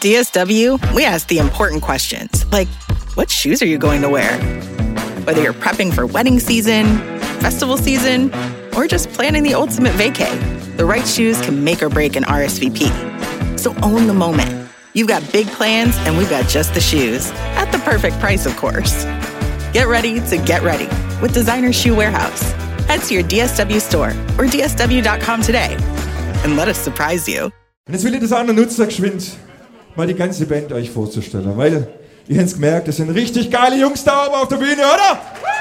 DSW, we ask the important questions, like, what shoes are you going to wear? Whether you're prepping for wedding season, festival season, or just planning the ultimate vacay, the right shoes can make or break an RSVP. So own the moment. You've got big plans, and we've got just the shoes, at the perfect price, of course. Get ready to get ready with Designer Shoe Warehouse. Head to your DSW store or dsw.com today and let us surprise you. Und jetzt will ich das auch noch nutzen, geschwind, mal die ganze Band euch vorzustellen, weil ihr habt es gemerkt, das sind richtig geile Jungs da oben auf der Bühne, oder?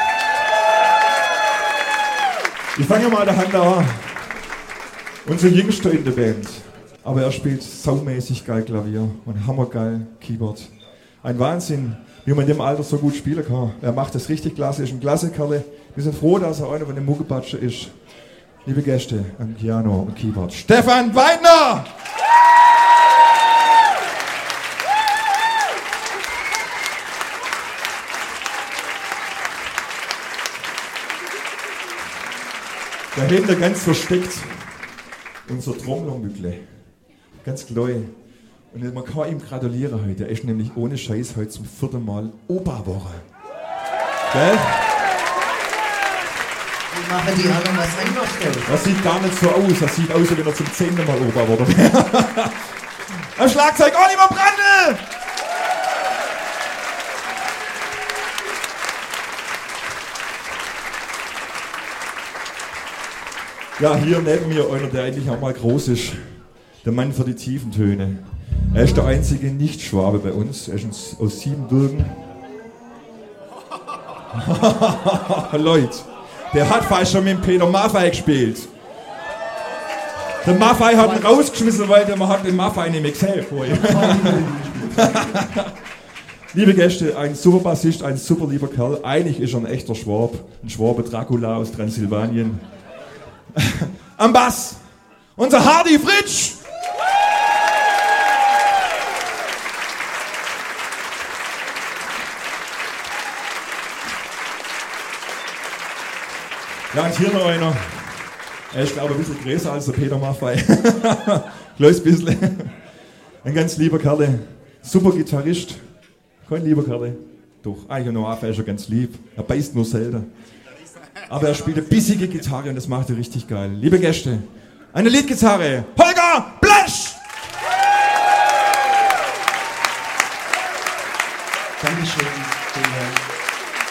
Ich fange mal der Hand an. Unser Jüngster in der Band. Aber er spielt saumäßig geil Klavier und hammergeil Keyboard. Ein Wahnsinn, wie man in dem Alter so gut spielen kann. Er macht das richtig klasse, ist ein klasse Kerl. Wir sind froh, dass er einer von den Muckepatscher ist. Liebe Gäste am Piano und Keyboard, Stefan Weidner! Dahinter ganz versteckt unser Trommlermückle. Ganz klein. Und man kann ihm gratulieren heute. Er ist nämlich ohne Scheiß heute zum 4. Mal Opa-Woche. Gell? Wie machen die anderen was eingestellt? Das sieht gar nicht so aus. Das sieht aus, als wenn er zum 10. Mal Opa-Woche wäre. Am Schlagzeug Oliver Brandl! Ja, hier neben mir einer, der eigentlich auch mal groß ist. Der Mann für die tiefen Töne. Er ist der einzige Nicht-Schwabe bei uns. Er ist aus Siebenbürgen. Leute, der hat fast schon mit dem Peter Maffay gespielt. Der Maffay hat ihn rausgeschmissen, weil man hat den Maffay nicht mehr gesehen vorher. Liebe Gäste, ein super Bassist, ein super lieber Kerl. Eigentlich ist er ein echter Schwab. Ein Schwabe Dracula aus Transsilvanien. Am Bass, unser Hardy Fritsch. Ja, und hier noch einer. Er ist, glaube ich, ein bisschen größer als der Peter Maffay. Kleines bisschen. Ein ganz lieber Kerl. Super Gitarrist. Kein lieber Kerl. Doch, eigentlich noch Maffay ist er ganz lieb. Er beißt nur selten. Aber er spielt eine bissige Gitarre und das macht er richtig geil. Liebe Gäste, eine Leadgitarre, Holger Blasch! Dankeschön. Vielen Dank.